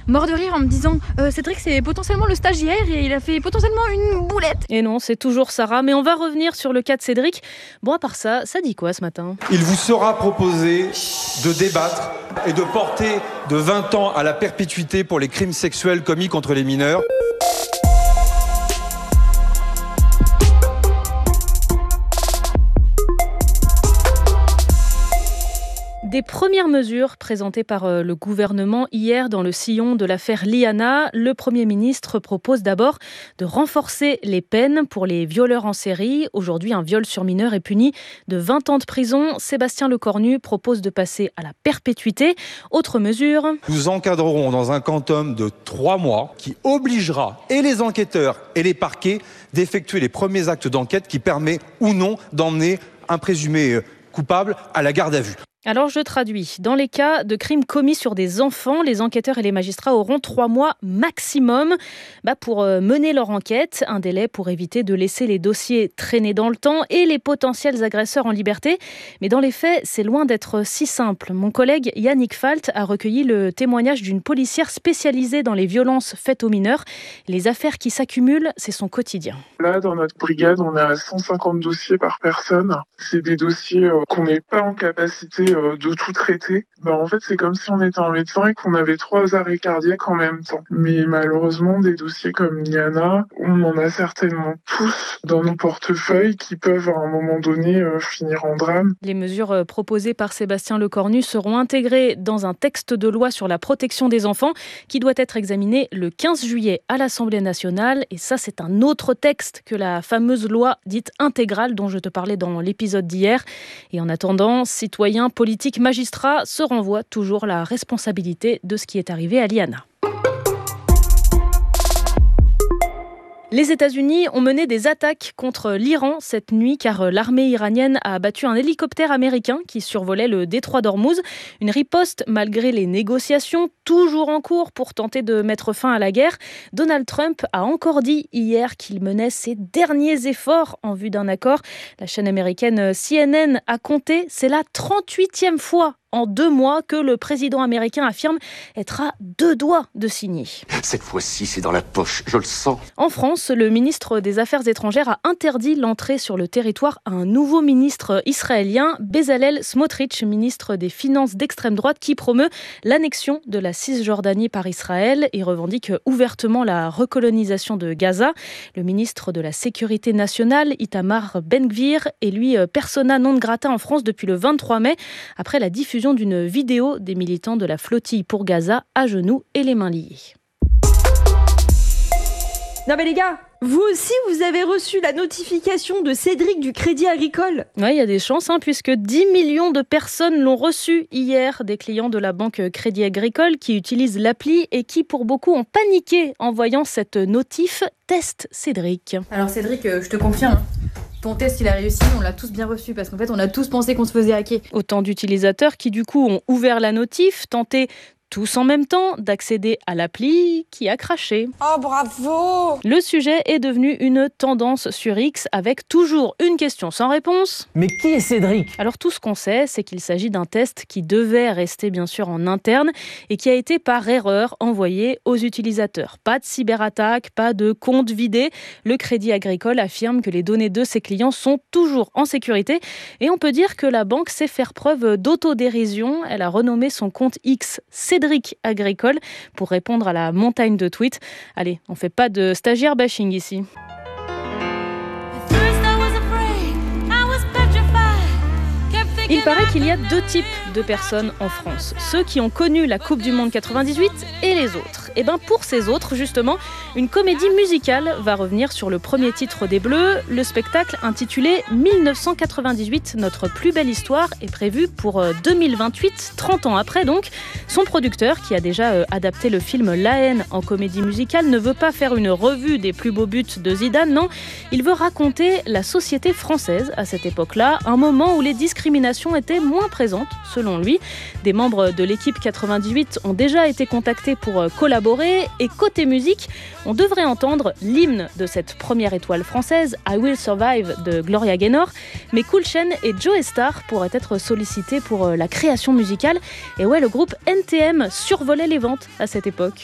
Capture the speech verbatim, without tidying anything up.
mort de rire en me disant euh, Cédric, c'est potentiellement le stagiaire et il a fait potentiellement une boulette. Et non, c'est toujours Sarah, mais on va revenir sur le cas de Cédric. Bon, à part ça, ça dit quoi ce matin ? Il vous sera proposé de débattre et de porter de vingt ans à la perpétuité pour les crimes sexuels commis contre les mineurs. Des premières mesures présentées par le gouvernement hier dans le sillon de l'affaire Liana. Le Premier ministre propose d'abord de renforcer les peines pour les violeurs en série. Aujourd'hui, un viol sur mineur est puni de vingt ans de prison. Sébastien Lecornu propose de passer à la perpétuité. Autre mesure. Nous encadrerons dans un quantum de trois mois qui obligera et les enquêteurs et les parquets d'effectuer les premiers actes d'enquête qui permet ou non d'emmener un présumé coupable à la garde à vue. Alors je traduis. Dans les cas de crimes commis sur des enfants, les enquêteurs et les magistrats auront trois mois maximum bah, pour mener leur enquête. Un délai pour éviter de laisser les dossiers traîner dans le temps et les potentiels agresseurs en liberté. Mais dans les faits, c'est loin d'être si simple. Mon collègue Yannick Falt a recueilli le témoignage d'une policière spécialisée dans les violences faites aux mineurs. Les affaires qui s'accumulent, c'est son quotidien. Là, dans notre brigade, on a cent cinquante dossiers par personne. C'est des dossiers euh, qu'on n'est pas en capacité de tout traiter. Ben, en fait, c'est comme si on était un médecin et qu'on avait trois arrêts cardiaques en même temps. Mais malheureusement, des dossiers comme Liana, on en a certainement tous dans nos portefeuilles qui peuvent à un moment donné euh, finir en drame. Les mesures proposées par Sébastien Lecornu seront intégrées dans un texte de loi sur la protection des enfants qui doit être examiné le quinze juillet à l'Assemblée nationale. Et ça, c'est un autre texte que la fameuse loi dite intégrale dont je te parlais dans l'épisode d'hier. Et en attendant, citoyens, politiques, magistrats se renvoient toujours la responsabilité de ce qui est arrivé à Liana. Les États-Unis ont mené des attaques contre l'Iran cette nuit car l'armée iranienne a abattu un hélicoptère américain qui survolait le détroit d'Ormuz. Une riposte malgré les négociations toujours en cours pour tenter de mettre fin à la guerre. Donald Trump a encore dit hier qu'il menait ses derniers efforts en vue d'un accord. La chaîne américaine C N N a compté, c'est la trente-huitième fois en deux mois que le président américain affirme être à deux doigts de signer. Cette fois-ci, c'est dans la poche, je le sens. En France, le ministre des Affaires étrangères a interdit l'entrée sur le territoire à un nouveau ministre israélien, Bezalel Smotrich, ministre des Finances d'extrême droite, qui promeut l'annexion de la Cisjordanie par Israël et revendique ouvertement la recolonisation de Gaza. Le ministre de la Sécurité nationale, Itamar Ben-Gvir, est lui persona non grata en France depuis le vingt-trois mai, après la diffusion d'une vidéo des militants de la flottille pour Gaza à genoux et les mains liées. Non mais les gars, vous aussi vous avez reçu la notification de Cédric du Crédit Agricole ? Oui, il y a des chances hein, puisque dix millions de personnes l'ont reçu hier, des clients de la banque Crédit Agricole qui utilisent l'appli et qui pour beaucoup ont paniqué en voyant cette notif « Test Cédric ». Alors Cédric, je te confirme. Ton test, il a réussi, on l'a tous bien reçu parce qu'en fait, on a tous pensé qu'on se faisait hacker. Autant d'utilisateurs qui, du coup, ont ouvert la notif, tenté tous en même temps d'accéder à l'appli qui a craché. Oh bravo! Le sujet est devenu une tendance sur X avec toujours une question sans réponse. Mais qui est Cédric ? Alors tout ce qu'on sait, c'est qu'il s'agit d'un test qui devait rester bien sûr en interne et qui a été par erreur envoyé aux utilisateurs. Pas de cyberattaque, pas de compte vidé. Le Crédit Agricole affirme que les données de ses clients sont toujours en sécurité et on peut dire que la banque sait faire preuve d'autodérision. Elle a renommé son compte X Cédric Agricole pour répondre à la montagne de tweets. Allez, on fait pas de stagiaire bashing ici. Il paraît qu'il y a deux types de personnes en France. Ceux qui ont connu la Coupe du Monde quatre-vingt-dix-huit et les autres. Et bien pour ces autres, justement, une comédie musicale va revenir sur le premier titre des Bleus. Le spectacle intitulé mille neuf cent quatre-vingt-dix-huit, notre plus belle histoire, est prévu pour deux mille vingt-huit, trente ans après donc. Son producteur, qui a déjà euh, adapté le film La haine en comédie musicale, ne veut pas faire une revue des plus beaux buts de Zidane, non. Il veut raconter la société française à cette époque-là, un moment où les discriminations étaient moins présentes, selon lui. Des membres de l'équipe quatre-vingt-dix-huit ont déjà été contactés pour collaborer et côté musique, on devrait entendre l'hymne de cette première étoile française, I Will Survive de Gloria Gaynor, mais Cool Chain et Joe Star pourraient être sollicités pour la création musicale. Et ouais, le groupe N T M survolait les ventes à cette époque.